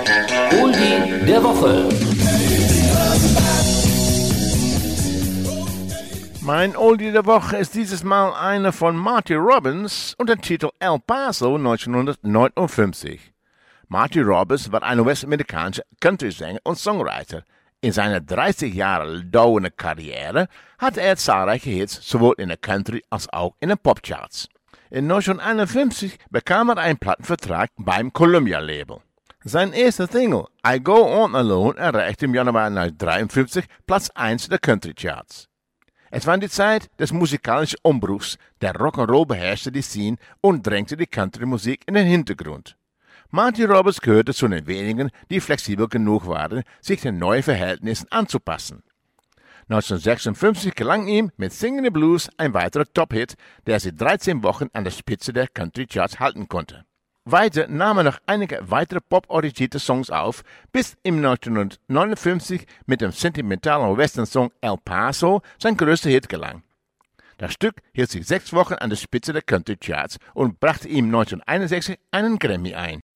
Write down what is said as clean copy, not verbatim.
Oldie der Woche. Mein Oldie der Woche ist dieses Mal einer von Marty Robbins und der Titel El Paso 1959. Marty Robbins war ein US-amerikanischer Country-Sänger und Songwriter. In seiner 30 Jahre dauernden Karriere hatte er zahlreiche Hits sowohl in der Country- als auch in den Popcharts. In 1951 bekam er einen Plattenvertrag beim Columbia-Label. Sein erster Single, I Go On Alone, erreichte im Januar 1953 Platz 1 der Country-Charts. Es war die Zeit des musikalischen Umbruchs, der Rock'n'Roll beherrschte die Scene und drängte die Country-Musik in den Hintergrund. Marty Robbins gehörte zu den wenigen, die flexibel genug waren, sich den neuen Verhältnissen anzupassen. 1956 gelang ihm mit Singin' the Blues ein weiterer Top-Hit, der sie 13 Wochen an der Spitze der Country-Charts halten konnte. Weiter nahm er noch einige weitere pop-orientierte Songs auf, bis im 1959 mit dem sentimentalen Western-Song El Paso sein größter Hit gelang. Das Stück hielt sich 6 Wochen an der Spitze der Country Charts und brachte ihm 1961 einen Grammy ein.